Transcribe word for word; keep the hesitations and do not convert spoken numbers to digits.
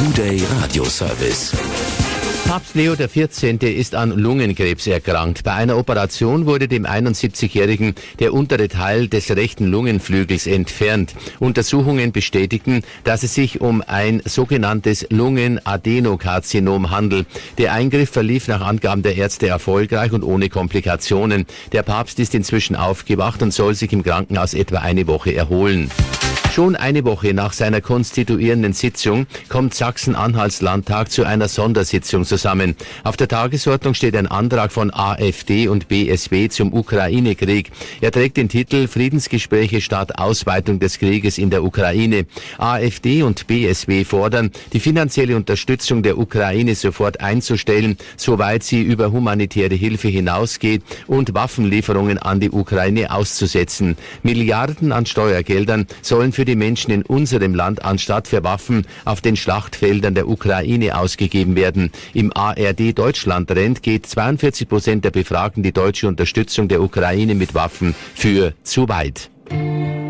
Today Radio Service. Papst Leo der vierzehnte. ist an Lungenkrebs erkrankt. Bei einer Operation wurde dem einundsiebzigjährigen der untere Teil des rechten Lungenflügels entfernt. Untersuchungen bestätigten, dass es sich um ein sogenanntes Lungenadenokarzinom handelt. Der Eingriff verlief nach Angaben der Ärzte erfolgreich und ohne Komplikationen. Der Papst ist inzwischen aufgewacht und soll sich im Krankenhaus etwa eine Woche erholen. Schon eine Woche nach seiner konstituierenden Sitzung kommt Sachsen-Anhalts Landtag zu einer Sondersitzung zusammen. Auf der Tagesordnung steht ein Antrag von AfD und B S W zum Ukraine-Krieg. Er trägt den Titel Friedensgespräche statt Ausweitung des Krieges in der Ukraine. AfD und B S W fordern, die finanzielle Unterstützung der Ukraine sofort einzustellen, soweit sie über humanitäre Hilfe hinausgeht, und Waffenlieferungen an die Ukraine auszusetzen. Milliarden an Steuergeldern sollen für die Menschen in unserem Land anstatt für Waffen auf den Schlachtfeldern der Ukraine ausgegeben werden. Im A R D-Deutschland-Trend geht zweiundvierzig Prozent der Befragten die deutsche Unterstützung der Ukraine mit Waffen für zu weit.